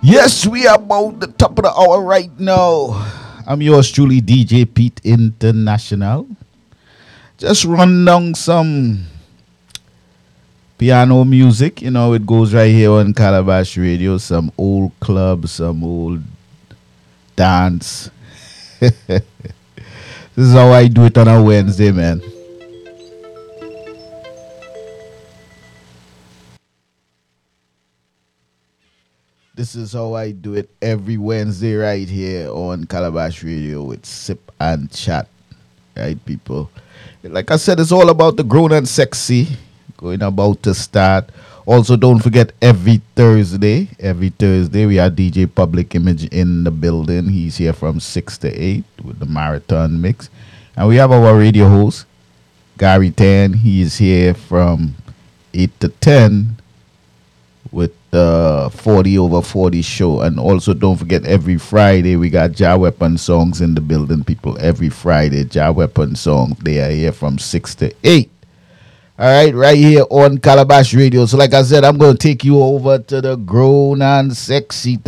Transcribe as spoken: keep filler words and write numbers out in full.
Yes, we are about the top of the hour right now. I'm yours truly, D J Pete International. Just run down some piano music. You know, it goes right here on Calabash Radio. Some old club, some old dance. This is how I do it on a Wednesday, man. This is how I do it every Wednesday right here on Calabash Radio with Sip and Chat. Right, people? Like I said, it's all about the grown and sexy. Going about to start. Also, don't forget every Thursday. Every Thursday, we have D J Public Image in the building. He's here from six to eight with the marathon mix. And we have our radio host, Gary Tan. He is here from eight to ten with the forty over forty show. And also don't forget every Friday we got Jah Weapon songs in the building, people. Every Friday, Jah Weapon songs. They are here from six to eight. All right, right here on Calabash Radio. So like I said, I'm going to take you over to the grown and sexy